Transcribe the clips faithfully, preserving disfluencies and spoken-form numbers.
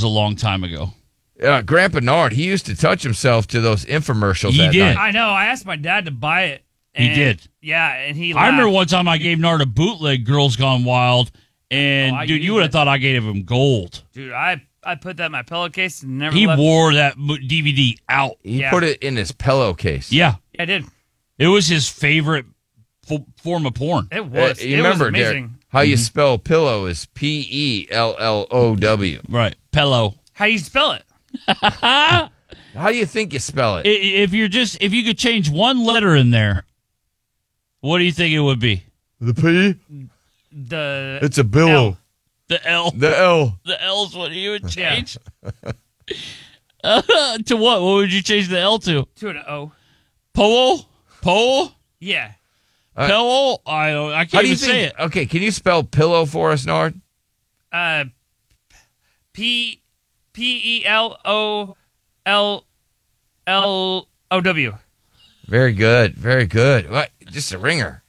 was a long time ago. Uh, Grandpa Nard, he used to touch himself to those infomercials. He that did. night. I know. I asked my dad to buy it. He and- did. Yeah, and he I laughed. remember one time I gave Nard a bootleg Girls Gone Wild, and, Oh, I dude, used you would have it. thought I gave him gold. Dude, I, I put that in my pillowcase and never He left. wore that mo- D V D out. He Yeah. put it in his pillowcase. Yeah. I did. It was his favorite f- form of porn. It Uh, was. you it remember, was Derek, amazing. how you spell pillow is P E L L O W. Right. Pillow. How you spell it? How do you think you spell it? I- If you're just, if you could change one letter in there, what do you think it would be? The P? The It's a billow. L. The L. The L. The L's what you would change? uh, to what? What would you change the L to? to an O. Poe? Poe? Yeah. Uh, Pillow? I don't, I How can't do you even say think? it. Okay, can you spell pillow for us, Nard? Uh, P P E L O L L O W. Very good. Very good. What? Just a ringer.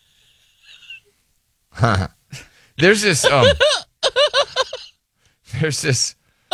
Huh. There's this um there's this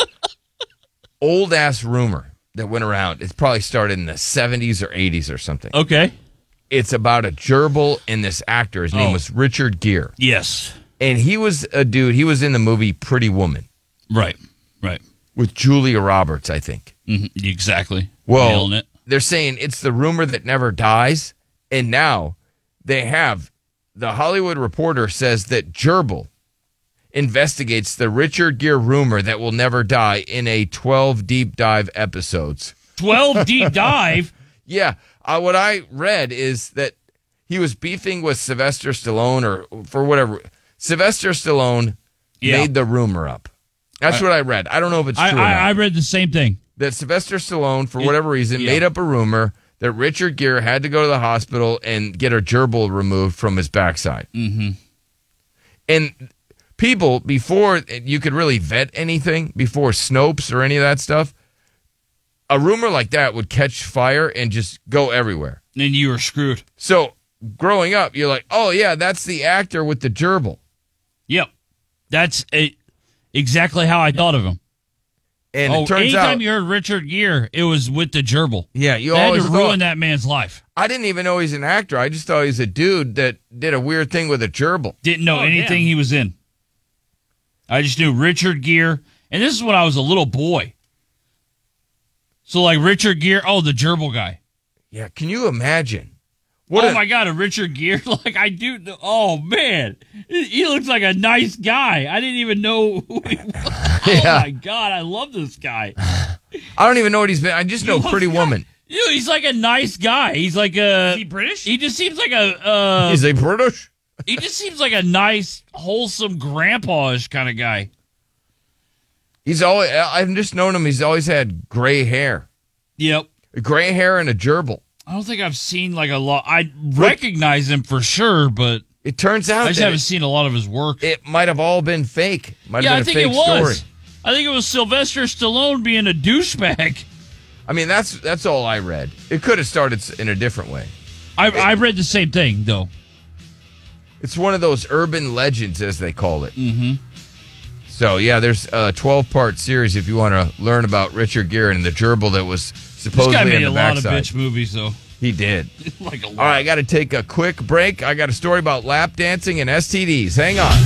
old ass rumor that went around. It's probably started in the seventies or eighties or something. Okay. It's about a gerbil and this actor. His name Oh. was Richard Gere. Yes. And he was a dude, he was in the movie Pretty Woman Right. Right. with Julia Roberts, I think. hmm Exactly. Well, Nailing it. they're saying it's the rumor that never dies. And now they have the Hollywood Reporter says that Gerbil investigates the Richard Gere rumor that will never die in a twelve deep dive episodes. twelve deep dive. Yeah. Uh, what I read is that he was beefing with Sylvester Stallone or for whatever. Sylvester Stallone Yeah. made the rumor up. That's I- what I read. I don't know if it's I, true or I, not. I read the same thing. that Sylvester Stallone, for It- whatever reason, yeah. made up a rumor that Richard Gere had to go to the hospital and get a gerbil removed from his backside. Mm-hmm. And people, before you could really vet anything, before Snopes or any of that stuff, a rumor like that would catch fire and just go everywhere. Then you were screwed. So growing up, you're like, oh, yeah, that's the actor with the gerbil. Yep. That's a, exactly how I thought of him. And oh, it turns anytime out, you heard Richard Gere, it was with the gerbil. yeah, you They had always to thought, ruin that man's life. I didn't even know he's an actor. I just thought he's a dude that did a weird thing with a gerbil. Didn't know Oh, anything damn. he was in. I just knew Richard Gere. And this is when I was a little boy. So, like, Richard Gere, oh, the gerbil guy. Yeah, can you imagine? What oh, a- my God, a Richard Gere? Like, I do. Oh, man. He he looks like a nice guy. I didn't even know who he was. Oh, Yeah. my God, I love this guy. I don't even know what he's been. I just know looks Pretty like- Woman. Dude, he's like a nice guy. He's like a. Is he British? He just seems like a. Uh, Is he British? he just seems like a nice, wholesome, grandpa-ish kind of guy. He's always. I've just known him. He's always had gray hair, Yep. gray hair and a gerbil. I don't think I've seen like a lot. I recognize him for sure, but It turns out I just that haven't it, seen a lot of his work. it might have all been fake. Might yeah, I have been think a it fake was. story. I think it was Sylvester Stallone being a douchebag. I mean, that's that's all I read. It could have started s- in a different way. I, I read the same thing though. It's one of those urban legends, as they call it. Mm-hmm. So yeah, there's a twelve-part series if you want to learn about Richard Gere and the gerbil that was This supposedly guy in made the a lot of backside. bitch movies though. He did. like a lot. All right, I got to take a quick break. I got a story about lap dancing and S T Ds. Hang on.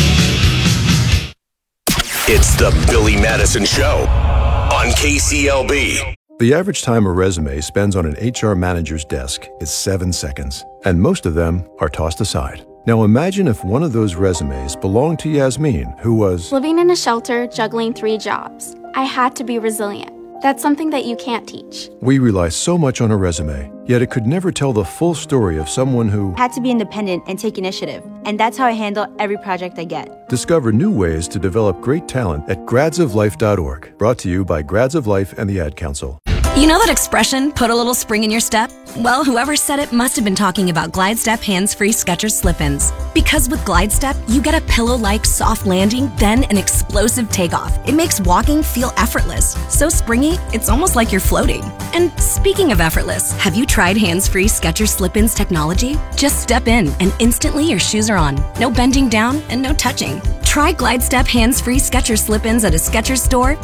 It's the Billy Madison Show on K C L B. The average time a resume spends on an H R manager's desk is seven seconds, and most of them are tossed aside. Now imagine if one of those resumes belonged to Yasmin, who was Living in a shelter, juggling three jobs. I had to be resilient. That's something that you can't teach. We rely so much on a resume, yet it could never tell the full story of someone who Had to be independent and take initiative. And that's how I handle every project I get. discover new ways to develop great talent at grads of life dot org. Brought to you by Grads of Life and the Ad Council. You know that expression, put a little spring in your step? Well, whoever said it must have been talking about GlideStep hands-free Skechers slip-ins. Because with GlideStep, you get a pillow-like soft landing, then an explosive takeoff. It makes walking feel effortless. So springy, it's almost like you're floating. And speaking of effortless, have you tried hands-free Skechers slip-ins technology? Just step in and instantly your shoes are on. No bending down and no touching. Try GlideStep hands-free Skechers slip-ins at a Skechers store